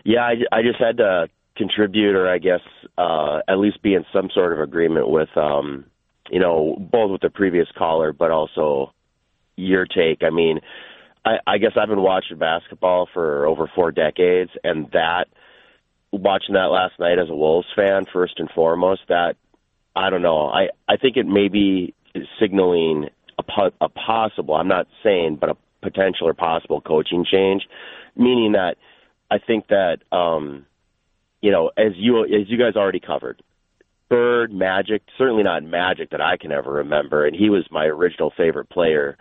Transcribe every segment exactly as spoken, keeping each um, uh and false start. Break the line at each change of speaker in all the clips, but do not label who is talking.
Yeah, I, I just had to contribute, or I guess uh, at least be in some sort of agreement with, um, you know, both with the previous caller, but also your take. I mean, I, I guess I've been watching basketball for over four decades, and that, watching that last night as a Wolves fan, first and foremost, that, I don't know, I, I think it may be signaling a, po- a possible, I'm not saying, but a potential or possible coaching change, meaning that I think that, um, you know, as you as you guys already covered, Bird, Magic, certainly not Magic that I can ever remember, and he was my original favorite player,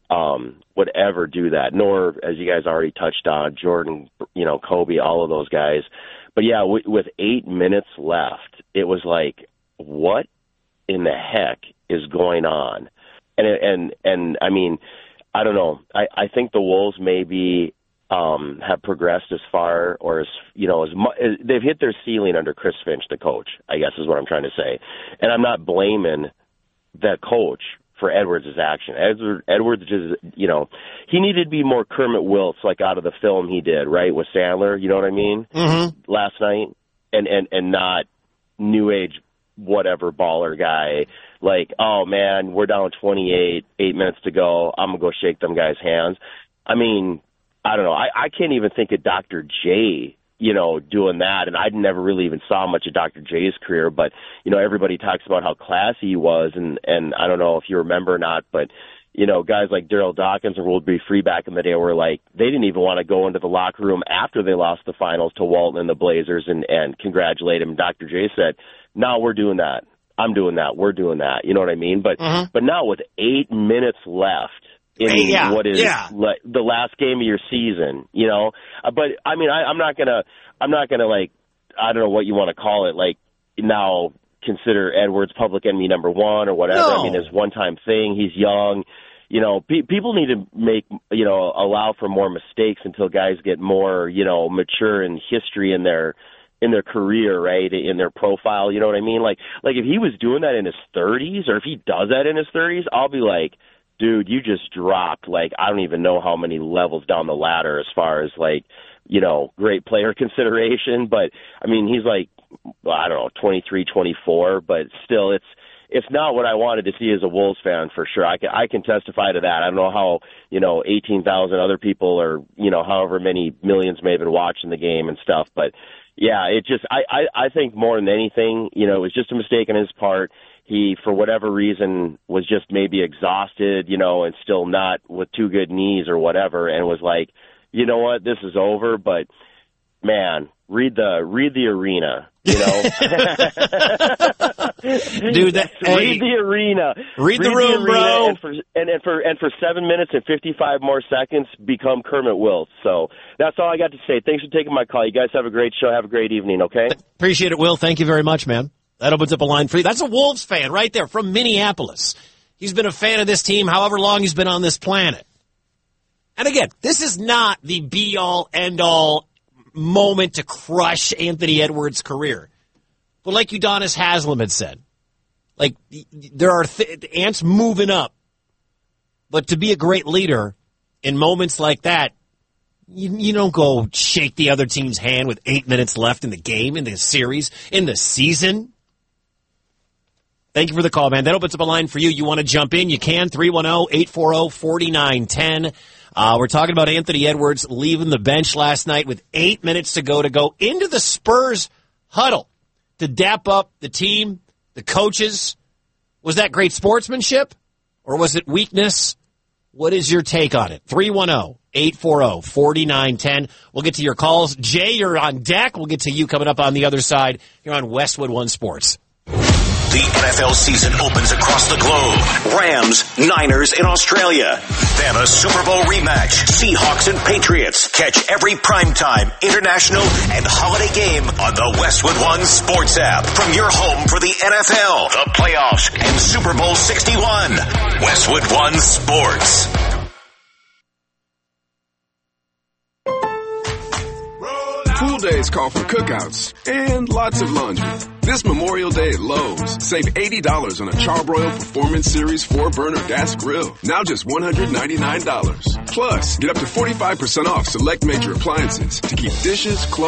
um, would ever do that, nor, as you guys already touched on, Jordan, you know, Kobe, all of those guys. But, yeah, w- with eight minutes left, it was like, what in the heck is going on? And, and, and I mean, I don't know. I, I think the Wolves maybe um, have progressed as far or as, you know, as mu- they've hit their ceiling under Chris Finch, the coach, I guess is what I'm trying to say. And I'm not blaming that coach for Edwards' action. Edwards, Edwards just, you know, he needed to be more Kermit Wilts, like out of the film he did, right, with Sandler, you know what I mean,
mm-hmm.
last night, and, and, and not new age whatever baller guy, like, oh, man, we're down twenty-eight, eight minutes to go, I'm going to go shake them guys' hands. I mean, I don't know. I, I can't even think of Doctor J, you know, doing that, and I never really even saw much of Doctor J's career, but, you know, everybody talks about how classy he was, and, and I don't know if you remember or not, but, you know, guys like Daryl Dawkins and Willoughby Free back in the day were like, they didn't even want to go into the locker room after they lost the finals to Walton and the Blazers and, and congratulate him. Doctor J said, no, we're doing that. I'm doing that. We're doing that. You know what I mean? But
mm-hmm.
but now with eight minutes left in
hey, yeah,
what is
yeah.
le- the last game of your season, you know. Uh, but I mean, I, I'm not gonna, I'm not gonna like, I don't know what you want to call it, like now consider Edwards public enemy number one or whatever.
No.
I mean, his one time thing. He's young. You know, pe- people need to make, you know, allow for more mistakes until guys get more, you know, mature in history in their in their career, right, in their profile, you know what I mean? Like, like if he was doing that in his thirties, or if he does that in his thirties, I'll be like, dude, you just dropped, like, I don't even know how many levels down the ladder as far as, like, you know, great player consideration. But, I mean, he's like, well, I don't know, twenty-three, twenty-four, but still it's, it's not what I wanted to see as a Wolves fan, for sure. I can, I can testify to that. I don't know how, you know, eighteen thousand other people or, you know, however many millions may have been watching the game and stuff, but, yeah, it just, I, I, I think more than anything, you know, it was just a mistake on his part. He, for whatever reason, was just maybe exhausted, you know, and still not with two good knees or whatever, and was like, you know what, this is over, but, man, read the read the arena, you know.
Dude, that,
read
hey,
the arena.
Read, read the room,
the arena,
bro.
And for, and, and for and for seven minutes and fifty-five more seconds, become Kermit Wilts. So that's all I got to say. Thanks for taking my call. You guys have a great show. Have a great evening, okay?
Appreciate it, Will. Thank you very much, man. That opens up a line for you. That's a Wolves fan right there from Minneapolis. He's been a fan of this team however long he's been on this planet. And again, this is not the be-all, end-all moment to crush Anthony Edwards' career. But like Udonis Haslem had said, like, there are th- the ants moving up. But to be a great leader in moments like that, you, you don't go shake the other team's hand with eight minutes left in the game, in the series, in the season. Thank you for the call, man. That opens up a line for you. You want to jump in? You can. three one zero, eight four zero, four nine one zero. Uh, we're talking about Anthony Edwards leaving the bench last night with eight minutes to go to go into the Spurs huddle to dap up the team, the coaches. Was that great sportsmanship or was it weakness? What is your take on it? three one zero, eight four zero, four nine one zero. We'll get to your calls. Jay, you're on deck. We'll get to you coming up on the other side here on Westwood One Sports.
The N F L season opens across the globe. Rams, Niners in Australia. Then a Super Bowl rematch. Seahawks and Patriots. Catch every primetime, international, and holiday game on the Westwood One Sports app. From your home for the N F L, the playoffs, and Super Bowl sixty-one. Westwood One Sports.
Pool days call for cookouts and lots of laundry. This Memorial Day at Lowe's, save eighty dollars on a Charbroil Performance Series four burner gas grill. Now just one hundred ninety-nine dollars. Plus, get up to forty-five percent off select major appliances to keep dishes, clothes,